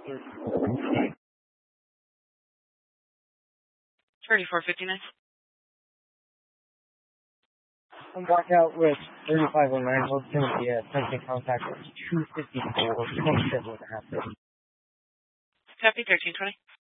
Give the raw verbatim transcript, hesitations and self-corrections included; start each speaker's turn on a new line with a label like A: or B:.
A: thirty-four fifty-nine.
B: I'm walk out with thirty-five oh nine, hold Timothy at sensing contact at two fifty-four, twenty-seven and a half.
A: Copy, thirteen twenty.